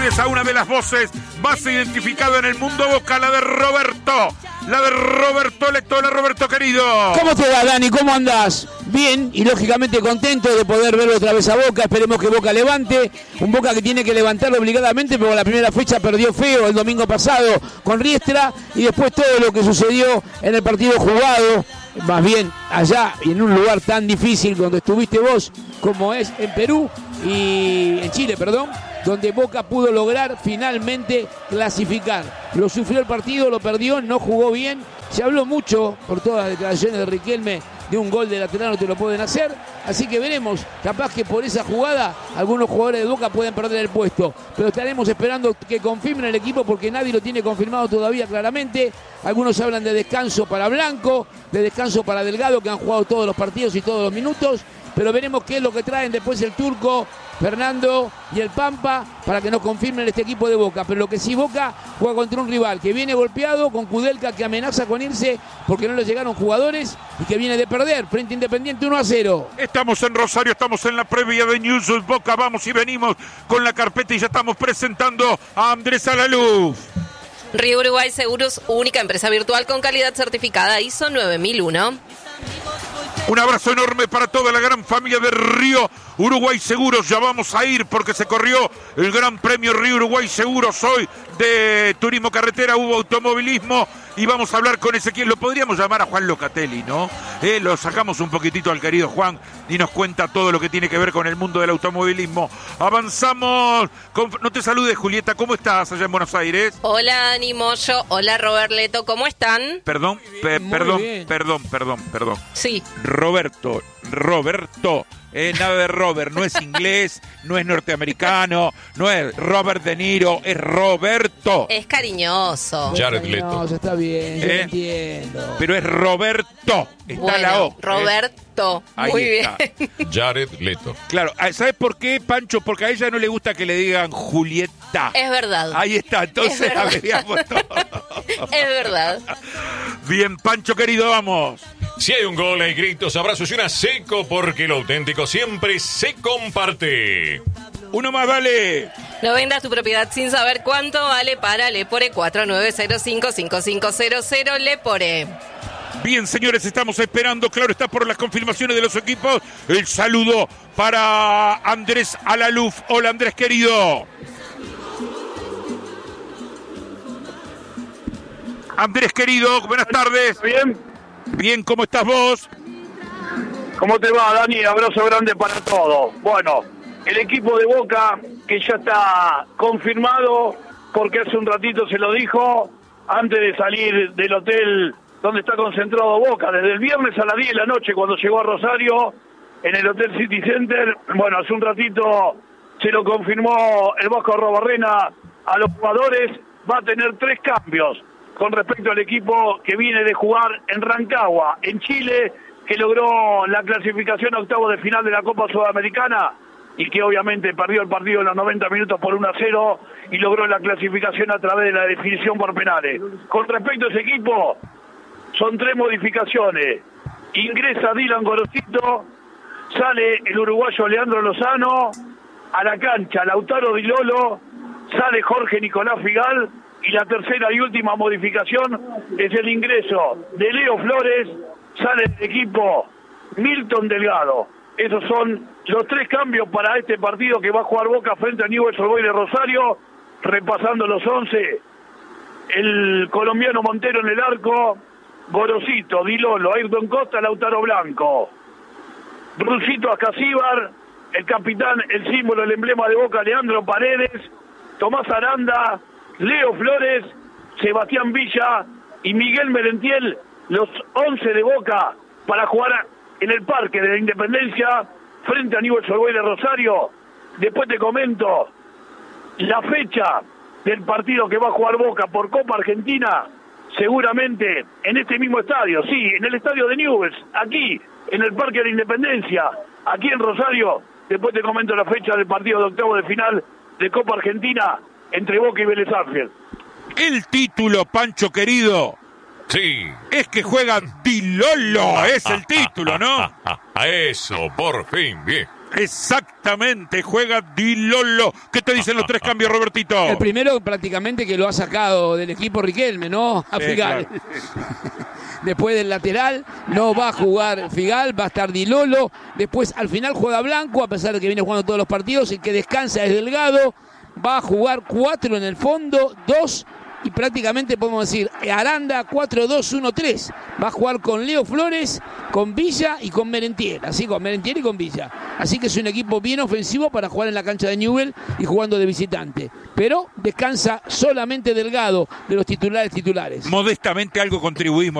A una de las voces más identificada en el mundo Boca, la de Roberto. La de Roberto Leto, la Roberto querido. ¿Cómo te va, Dani? ¿Cómo andás? Bien, y lógicamente contento de poder verlo otra vez a Boca. Esperemos que Boca levante. Un Boca que tiene que levantarlo obligadamente, porque la primera fecha perdió feo el domingo pasado con Riestra. Y después todo lo que sucedió en el partido jugado, más bien allá y en un lugar tan difícil donde estuviste vos, como es en Perú y en Chile, perdón, donde Boca pudo lograr finalmente clasificar. Lo sufrió el partido, lo perdió, no jugó bien. Se habló mucho por todas las declaraciones de Riquelme de un gol de lateral, no te lo pueden hacer. Así que veremos, capaz que por esa jugada algunos jugadores de Boca pueden perder el puesto. Pero estaremos esperando que confirmen el equipo porque nadie lo tiene confirmado todavía claramente. Algunos hablan de descanso para Blanco, de descanso para Delgado, que han jugado todos los partidos y todos los minutos. Pero veremos qué es lo que traen después el Turco, Fernando y el Pampa para que nos confirmen este equipo de Boca. Pero lo que sí, Boca juega contra un rival que viene golpeado, con Kudelka que amenaza con irse porque no le llegaron jugadores y que viene de perder frente a Independiente 1-0. Estamos en Rosario, estamos en la previa de News Boca, vamos y venimos con la carpeta y ya estamos presentando a Andrés Alaluf. Río Uruguay Seguros, única empresa virtual con calidad certificada ISO 9001. Un abrazo enorme para toda la gran familia de Río Uruguay Seguros. Ya vamos a ir porque se corrió el Gran Premio Río Uruguay Seguros hoy de Turismo Carretera, hubo automovilismo y vamos a hablar con Ezequiel. Lo podríamos llamar a Juan Locatelli, ¿no? Lo sacamos un poquitito al querido Juan y nos cuenta todo lo que tiene que ver con el mundo del automovilismo. Avanzamos. No te saludes, Julieta. ¿Cómo estás allá en Buenos Aires? Hola, Dani Moyo. Hola, Robert Leto. ¿Cómo están? Perdón. Sí. Roberto. Nada de Robert, no es inglés, no es norteamericano, no es Robert De Niro, es Roberto. Es cariñoso. Jared Leto. Está bien, yo lo entiendo. Pero es Roberto, está bueno, la O. Roberto, muy bien. Jared Leto. Claro, ¿sabes por qué, Pancho? Porque a ella no le gusta que le digan Julieta. Es verdad. Ahí está, entonces abreviamos todo. Es verdad. Bien, Pancho querido, vamos. Si hay un gol, hay gritos, abrazos y una seco, porque lo auténtico siempre se comparte. Uno más, dale. No vendas tu propiedad sin saber cuánto vale para Lepore 4905-5500 Lepore. Bien, señores, estamos esperando, claro, está por las confirmaciones de los equipos. El saludo para Andrés Alaluf. Hola, Andrés, querido. Andrés, querido, buenas tardes. ¿Bien? Bien, ¿cómo estás vos? ¿Cómo te va, Dani? Abrazo grande para todos. Bueno, el equipo de Boca, que ya está confirmado, porque hace un ratito se lo dijo, antes de salir del hotel donde está concentrado Boca, desde el viernes a las 10 de la noche, cuando llegó a Rosario, en el Hotel City Center, bueno, hace un ratito se lo confirmó el Vasco Arrobarrena a los jugadores, va a tener 3 cambios con respecto al equipo que viene de jugar en Rancagua, en Chile, que logró la clasificación a octavos de final de la Copa Sudamericana y que obviamente perdió el partido en los 90 minutos por 1-0 y logró la clasificación a través de la definición por penales. Con respecto a ese equipo, son 3 modificaciones. Ingresa Dylan Gorosito, sale el uruguayo Leandro Lozano, a la cancha Lautaro Di Lolo, sale Jorge Nicolás Figal, y la tercera y última modificación es el ingreso de Leo Flores, sale del equipo Milton Delgado. Esos son los 3 cambios para este partido que va a jugar Boca frente a Newell's Old Boys de Rosario, repasando los 11. El colombiano Montero en el arco, Gorosito, Di Lolo, Ayrton Costa, Lautaro Blanco, Rusito Ascasíbar, el capitán, el símbolo, el emblema de Boca, Leandro Paredes, Tomás Aranda, Leo Flores, Sebastián Villa y Miguel Merentiel, los 11 de Boca para jugar en el Parque de la Independencia frente a Newell's Old Boys de Rosario. Después te comento la fecha del partido que va a jugar Boca por Copa Argentina, seguramente en este mismo estadio, sí, en el estadio de Newell's, aquí, en el Parque de la Independencia, aquí en Rosario. Después te comento la fecha del partido de octavo de final de Copa Argentina entre Boca y Vélez Sarsfield. El título, Pancho querido. Sí. Es que juega Di Lolo, es el título, ¿no? A eso, por fin, bien. Exactamente, juega Di Lollo. ¿Qué te dicen los 3 cambios, Robertito? El primero prácticamente que lo ha sacado del equipo Riquelme, ¿no? A Figal. Claro. Después del lateral no va a jugar Figal, va a estar Di Lollo. Después al final juega Blanco, a pesar de que viene jugando todos los partidos. El que descansa es Delgado. Va a jugar 4 en el fondo, 2 y prácticamente podemos decir Aranda 4-2-1-3. Va a jugar con Leo Flores, con Villa y con Merentiel. Así con Merentiel y con Villa. Así que es un equipo bien ofensivo para jugar en la cancha de Newell y jugando de visitante. Pero descansa solamente Delgado de los titulares. Modestamente algo contribuimos.